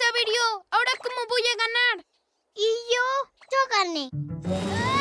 averió. ¿Ahora cómo voy a ganar? ¿Y yo? Yo gané.